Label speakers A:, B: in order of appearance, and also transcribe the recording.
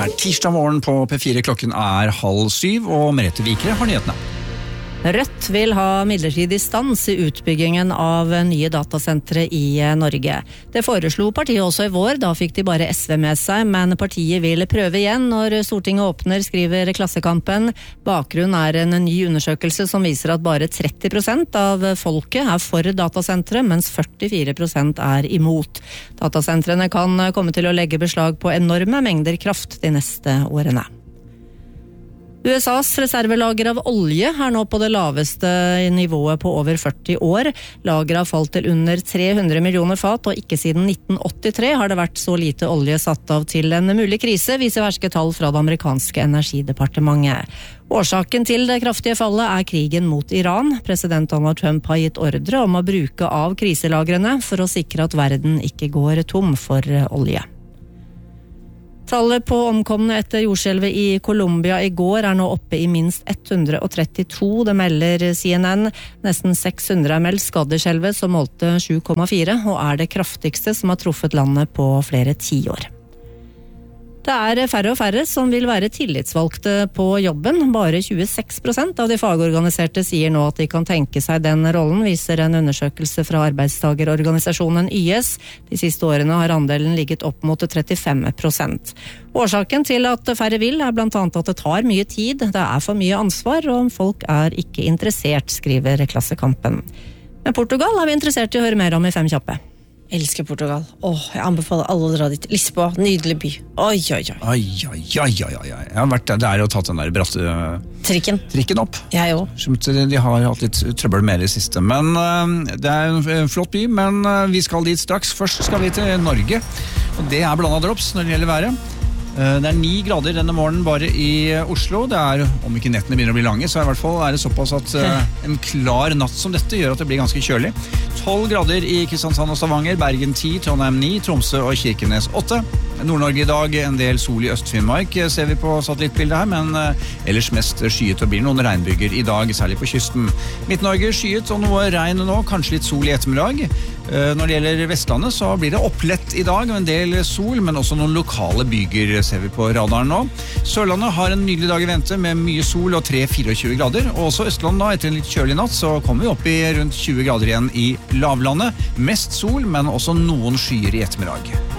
A: tirsdag morgen på P4, klokken 6:30, og Merete Vikre har nyhetene.
B: Rødt vil ha midlertidig stans i utbyggingen av nye datasentre i Norge. Det foreslo partiet også i vår, da fikk de bare SV med seg, men partiet vil prøve igjen når Stortinget åpner, skriver Klassekampen. Bakgrunnen er en ny undersøkelse som viser at bare 30% av folket er for datasentre, mens 44% er imot. Datasentrene kan komme til å legge beslag på enorme mengder kraft de neste årene. USAs reservelager av olje er nå på det laveste nivået på over 40 år. Lageret har falt til under 300 millioner fat, og ikke siden 1983 har det vært så lite olje satt av til en mulig krise, viser ferske tall fra det amerikanske energidepartementet. Årsaken til det kraftige fallet er krigen mot Iran. President Donald Trump har gitt ordre om å bruke av kriselagrene for å sikre at verden ikke går tom for olje. Tallet på omkomne etter jordskjelvet i Colombia i går er nå oppe i minst 132, det melder CNN. Nesten 600 er meldt skadd i skjelvet, som målte 7,4, og er det kraftigste som har truffet landet på flere tiår. Det er færre og færre som vil være tillitsvalgte på jobben. Bare 26% av de fagorganiserte sier nå at de kan tenke seg den rollen, viser en undersøkelse fra arbeidstagerorganisasjonen YS. De siste årene har andelen ligget opp mot 35%. Årsaken til at færre vil er blant annet at det tar mye tid, det er for mye ansvar, og folk er ikke interessert, skriver Klassekampen. Men Portugal er vi interessert i å høre mer om i 5 kjappe.
C: Elsker Portugal. Jeg anbefaler alle å dra dit. Lisboa, nydelig by. Oi.
A: Jeg har vært der og tatt den der bratte trikken opp.
C: Jeg også.
A: De har hatt litt trøbbel med det siste. Men det er en flott by, men vi skal dit straks. Først skal vi til Norge, og det er blandet drops når det gjelder været. Det er 9 grader denne morgenen bare i Oslo. Det er, om ikke nettene begynner å bli lange, så i hvert fall er det såpass at en klar natt som dette gjør at det blir ganske kjølig. 12 grader i Kristiansand og Stavanger, Bergen 10, Trondheim 9, Tromsø og Kirkenes 8. Nord-Norge i dag, en del sol i Øst-Finnmark ser vi på satellittbildet her, men ellers mest skyet og blir noen regnbyger i dag, særlig på kysten. Midt-Norge skyet og noe regn nå, kanskje litt sol i ettermiddag. Når det gjelder Vestlandet så blir det opplett i dag, og en del sol, men også noen lokale byger ser vi på radaren nå. Sørlandet har en nydelig dag i vente med mye sol og 3-24 grader, og også Østlandet da, etter en litt kjølig natt, så kommer vi opp i rundt 20 grader igjen i lavlandet. Mest sol, men også noen skyer i ettermiddag.